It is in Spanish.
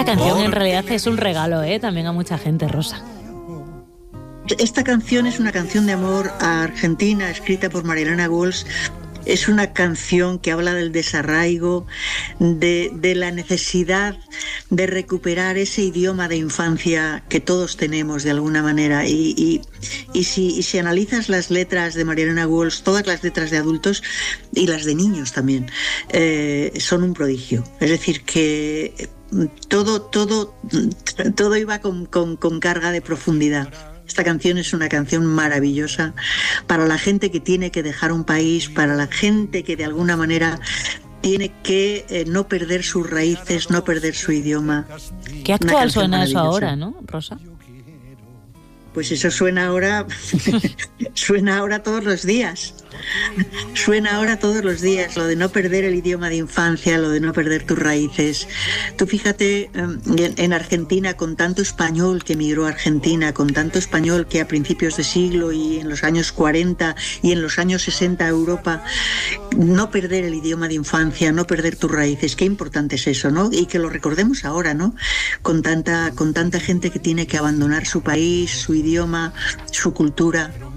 canción en realidad es un regalo, también a mucha gente, Rosa. Esta canción es una canción de amor a Argentina, escrita por María Elena Walsh. Es una canción que habla del desarraigo, de la necesidad de recuperar ese idioma de infancia que todos tenemos de alguna manera. Y si analizas las letras de María Elena Walsh, todas las letras de adultos y las de niños también, son un prodigio. Es decir, que todo iba con carga de profundidad. Esta canción es una canción maravillosa para la gente que tiene que dejar un país, para la gente que de alguna manera tiene que no perder sus raíces, no perder su idioma. Qué actual suena eso ahora, ¿no, Rosa? Pues eso suena ahora, suena ahora todos los días. Suena ahora todos los días, lo de no perder el idioma de infancia, lo de no perder tus raíces. Tú fíjate en Argentina, con tanto español que emigró a Argentina, con tanto español que a principios de siglo y en los años 40 y en los años 60 a Europa, no perder el idioma de infancia, no perder tus raíces, qué importante es eso, ¿no? Y que lo recordemos ahora, ¿no? Con tanta gente que tiene que abandonar su país, su idioma, su cultura.